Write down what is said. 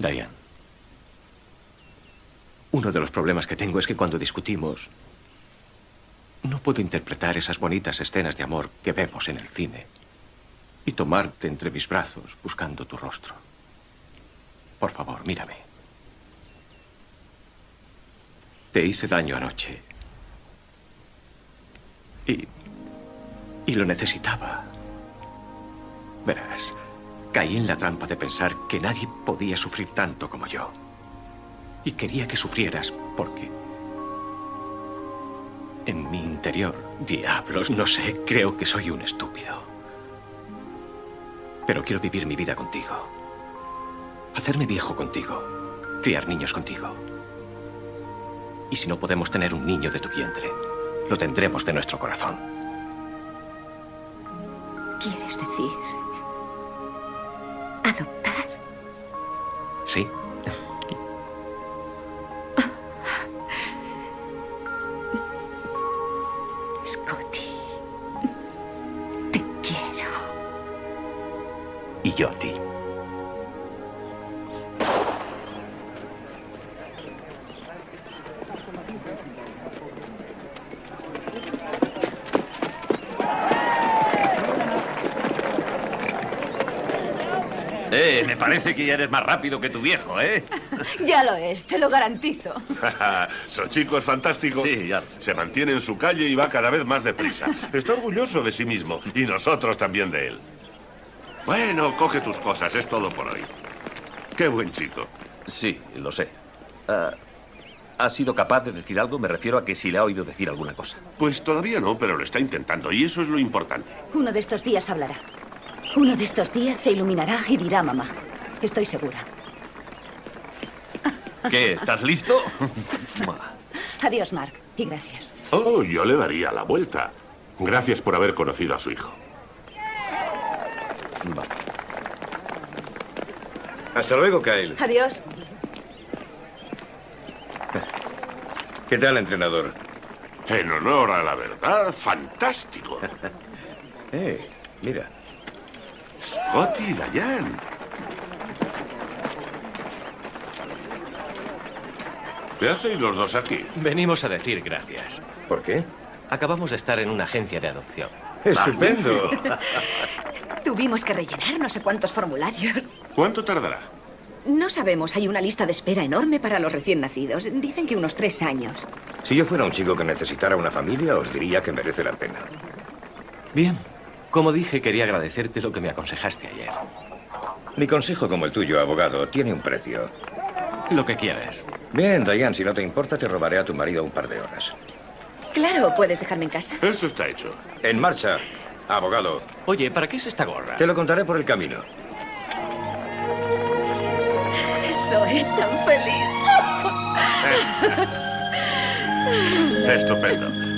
Diane, uno de los problemas que tengo es que cuando discutimos no puedo interpretar esas bonitas escenas de amor que vemos en el cine y tomarte entre mis brazos buscando tu rostro. Por favor, mírame. Te hice daño anoche. Y lo necesitaba. Verás, caí en la trampa de pensar que nadie podía sufrir tanto como yo. Y quería que sufrieras porque en mi interior, diablos, no sé, creo que soy un estúpido. Pero quiero vivir mi vida contigo. Hacerme viejo contigo. Criar niños contigo. Y si no podemos tener un niño de tu vientre, lo tendremos de nuestro corazón. ¿Quieres decir adoptar? Sí. Scotty, te quiero. Y yo a ti. Me parece que ya eres más rápido que tu viejo, ¿eh? Ya lo es, te lo garantizo. Su chico es fantástico. Sí, ya. Se mantiene en su calle y va cada vez más deprisa. Está orgulloso de sí mismo y nosotros también de él. Bueno, coge tus cosas, es todo por hoy. Qué buen chico. Sí, lo sé. ¿Ha sido capaz de decir algo? Me refiero a que si le ha oído decir alguna cosa. Pues todavía no, pero lo está intentando y eso es lo importante. Uno de estos días hablará. Uno de estos días se iluminará y dirá mamá. Estoy segura. ¿Qué? ¿Estás listo? Adiós, Mark, y gracias. Oh, yo le daría la vuelta. Gracias por haber conocido a su hijo. Vale. Hasta luego, Kyle. Adiós. ¿Qué tal, entrenador? En honor a la verdad, fantástico. Mira. Scotty y Diane. ¿Qué hacéis los dos aquí? Venimos a decir gracias. ¿Por qué? Acabamos de estar en una agencia de adopción. ¡Estupendo! Tuvimos que rellenar no sé cuántos formularios. ¿Cuánto tardará? No sabemos, hay una lista de espera enorme para los recién nacidos. Dicen que unos 3 años. Si yo fuera un chico que necesitara una familia, os diría que merece la pena. Bien. Como dije, quería agradecerte lo que me aconsejaste ayer. Mi consejo, como el tuyo, abogado, tiene un precio. Lo que quieras. Bien, Diane, si no te importa, te robaré a tu marido un par de horas. Claro, ¿puedes dejarme en casa? Eso está hecho. En marcha, abogado. Oye, ¿para qué es esta gorra? Te lo contaré por el camino. Soy tan feliz. Estupendo.